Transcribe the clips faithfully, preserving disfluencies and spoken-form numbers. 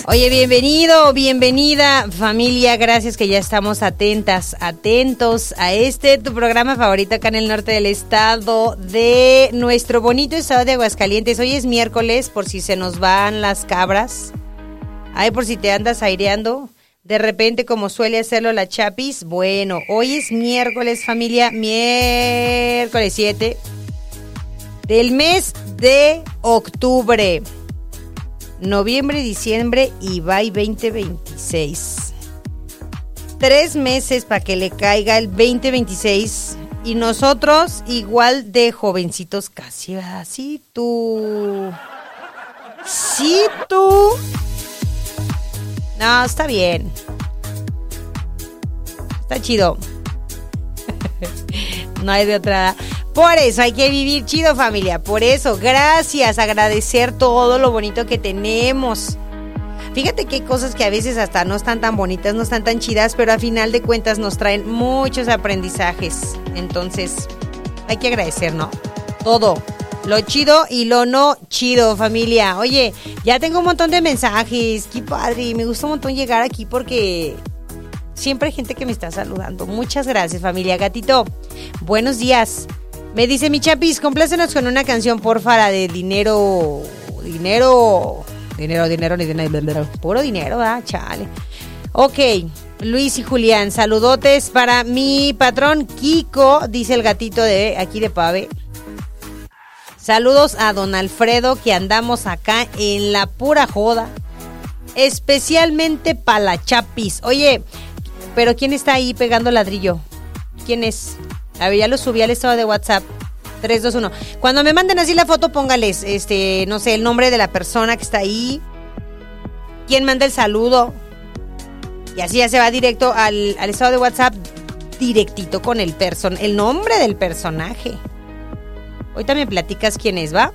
Oye, bienvenido, bienvenida familia, gracias que ya estamos atentas, atentos a este, tu programa favorito acá en el norte del estado, de nuestro bonito estado de Aguascalientes. Hoy es miércoles, por si se nos van las cabras, ay, por si te andas aireando, de repente como suele hacerlo la Chapis. Bueno, hoy es miércoles familia, miércoles siete del mes de octubre. Noviembre, diciembre y bye veinte veintiséis. Tres meses para que le caiga el veinte veintiséis. Y nosotros igual de jovencitos casi, ¿verdad? Sí, tú. Sí, tú. No, está bien. Está chido. No hay de otra. Por eso hay que vivir chido, familia. Por eso, gracias, agradecer todo lo bonito que tenemos. Fíjate que hay cosas que a veces hasta no están tan bonitas, no están tan chidas, pero a final de cuentas nos traen muchos aprendizajes. Entonces, hay que agradecer, ¿no? Todo, lo chido y lo no chido, familia. Oye, ya tengo un montón de mensajes, qué padre, me gusta un montón llegar aquí porque siempre hay gente que me está saludando. Muchas gracias, familia. Gatito, buenos días. Me dice mi Chapis, complácenos con una canción, porfa, la de dinero, dinero, dinero, dinero, dinero, puro dinero, ¿verdad? Chale. Ok, Luis y Julián, saludotes para mi patrón Kiko, dice el gatito de aquí de Pave. Saludos a don Alfredo, que andamos acá en la pura joda, especialmente para la Chapis. Oye, pero ¿quién está ahí pegando ladrillo? ¿Quién es? A ver, ya lo subí al estado de WhatsApp. tres dos uno. Cuando me manden así la foto, póngales, este, no sé, el nombre de la persona que está ahí. ¿Quién manda el saludo? Y así ya se va directo al, al estado de WhatsApp, directito con el person, el nombre del personaje. Ahorita me platicas quién es, ¿va?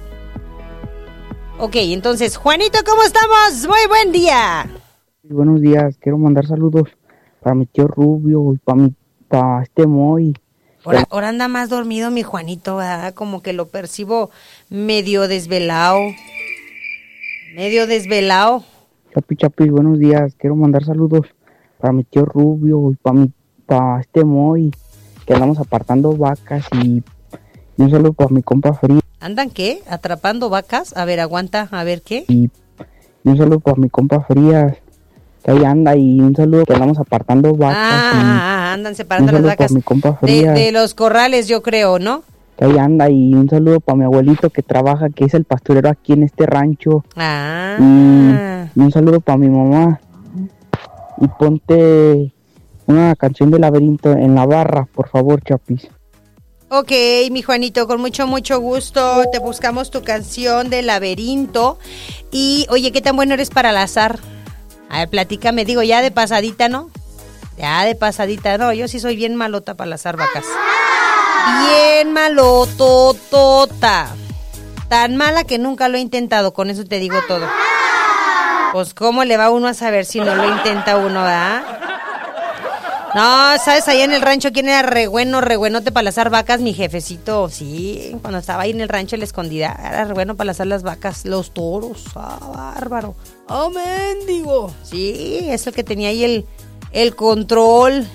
Ok, entonces, Juanito, ¿cómo estamos? Muy buen día. Buenos días, quiero mandar saludos para mi tío Rubio y para mi, para este Moy. Ahora, ahora anda más dormido mi Juanito, ¿verdad? Como que lo percibo medio desvelado. Medio desvelado. Chapi, Chapi, buenos días. Quiero mandar saludos para mi tío Rubio y para mi, para este Moy, que andamos apartando vacas, y, y un saludo para mi compa Frías. ¿Andan qué? ¿Atrapando vacas? A ver, aguanta, a ver qué. Y, y un saludo para mi compa Frías, que ahí anda, y un saludo, que andamos apartando vacas. Ah, y, andan separando las vacas mi compa de, de los corrales, yo creo, ¿no? Que ahí anda, y un saludo para mi abuelito que trabaja, que es el pastorero aquí en este rancho. Ah. Y, y un saludo para mi mamá. Y ponte una canción de Laberinto en la barra, por favor, Chapis. Ok, mi Juanito, con mucho, mucho gusto te buscamos tu canción de Laberinto. Y, oye, ¿qué tan bueno eres para el azar? A ver, platícame, digo, ya de pasadita, ¿no? Ya de pasadita, no, yo sí soy bien malota para las vacas. Bien malototota. Tan mala que nunca lo he intentado, con eso te digo todo. Pues, ¿cómo le va uno a saber si no lo intenta uno, verdad? No, ¿sabes? Allá en el rancho, ¿quién era re bueno, re buenote para lazar vacas? Mi jefecito, sí, cuando estaba ahí en el rancho en la escondida, era re bueno para lazar las vacas, los toros, ah, bárbaro. ¡Oh, mendigo! Sí, es el que tenía ahí el, el control.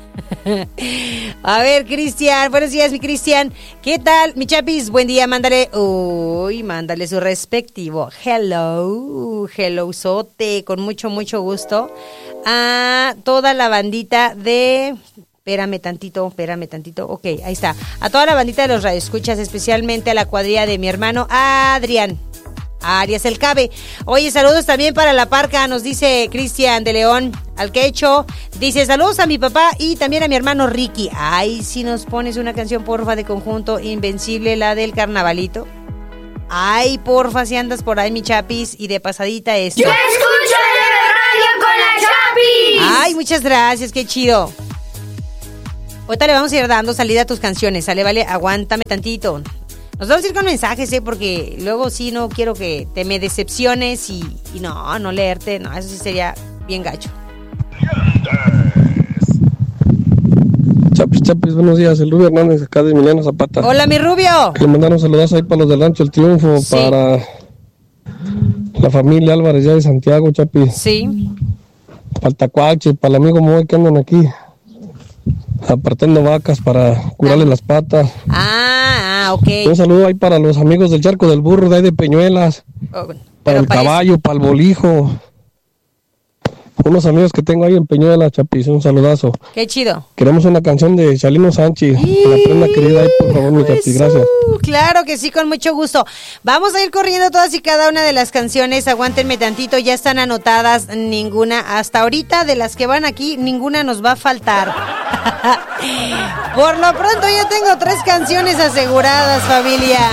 A ver, Cristian, buenos días, mi Cristian. ¿Qué tal, mi Chapis? Buen día, mándale, uy, mándale su respectivo hello, hello sote, con mucho, mucho gusto a toda la bandita de... Espérame tantito, espérame tantito, ok, ahí está. A toda la bandita de los radioescuchas, especialmente a la cuadrilla de mi hermano Adrián Arias el Cabe. Oye, saludos también para La Parca, nos dice Cristian de León. Al Quecho, dice saludos a mi papá y también a mi hermano Ricky. Ay, si nos pones una canción, porfa, de Conjunto Invencible, la del Carnavalito. Ay, porfa, si andas por ahí, mi Chapis, y de pasadita esto. ¡Yo escucho el radio con la Chapis! Ay, muchas gracias, qué chido. Ahorita le vamos a ir dando salida a tus canciones, sale, vale, aguántame tantito. Nos vamos a ir con mensajes, ¿eh? Porque luego sí no quiero que te me decepciones y, y no, no leerte, no, eso sí sería bien gacho. Chapis, Chapis, buenos días, el Rubio Hernández acá de Emiliano Zapata. Hola, mi Rubio. Le mandaron saludos ahí para los del Rancho El Triunfo, sí. para la familia Álvarez ya de Santiago, Chapi. Sí. Para el Tacuache, para el amigo Moy que andan aquí apartando vacas para curarle las patas. Ah, ah, ok. Un saludo ahí para los amigos del Charco del Burro, de ahí de Peñuelas. Oh, para el parece... caballo, para el bolijo. Unos amigos que tengo ahí en Peñuelas, Chapis, un saludazo. Qué chido. Queremos una canción de Chalino Sánchez. La prenda querida ahí, por favor, mi Chapis, gracias. Claro que sí, con mucho gusto. Vamos a ir corriendo todas y cada una de las canciones. Aguántenme tantito, ya están anotadas. Ninguna, hasta ahorita de las que van aquí, ninguna nos va a faltar. Por lo pronto ya tengo tres canciones aseguradas, familia.